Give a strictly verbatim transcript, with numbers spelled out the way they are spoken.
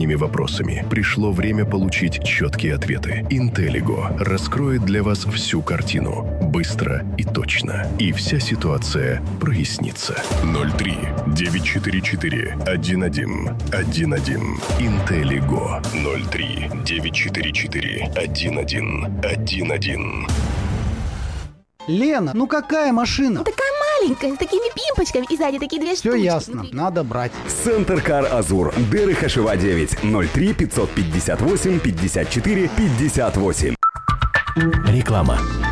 своими вопросами. Пришло время получить четкие ответы. Интеллиго раскроет для вас всю картину. Быстро и точно. И вся ситуация прояснится. ноль три девятьсот четырьдесят четыре один один один один. Интеллиго. ноль три девятьсот четырьдесят четыре один один один один. Лена, ну какая машина? Ну, такая маленькая, с такими пимпочками и сзади такие две Все штучки. ясно, Смотри. надо брать. Центр Кар Азур. ДРХШВ девять ноль три пятьсот пятьдесят восемь пятьдесят четыре пятьдесят восемь. Реклама.